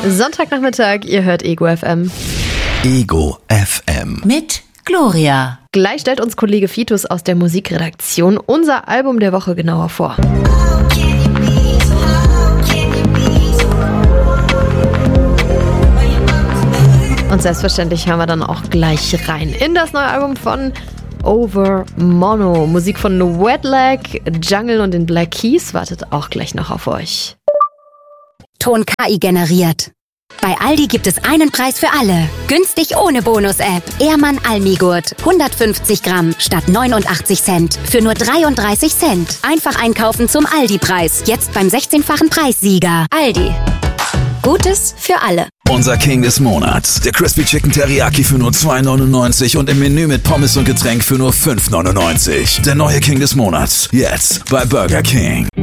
Sonntagnachmittag, ihr hört Ego FM. Ego FM. Mit Gloria. Gleich stellt uns Kollege Fitus aus der Musikredaktion unser Album der Woche genauer vor. Und selbstverständlich hören wir dann auch gleich rein in das neue Album von Over Mono. Musik von Wetlag, Jungle und den Black Keys wartet auch gleich noch auf euch. Ton KI generiert. Bei Aldi gibt es einen Preis für alle. Günstig ohne Bonus-App. Ehrmann Almigurt. 150 Gramm statt 89 Cent. Für nur 33 Cent. Einfach einkaufen zum Aldi-Preis. Jetzt beim 16-fachen Preissieger. Aldi. Gutes für alle. Unser King des Monats. Der Crispy Chicken Teriyaki für nur $2,99 und im Menü mit Pommes und Getränk für nur $5,99. Der neue King des Monats. Jetzt bei Burger King.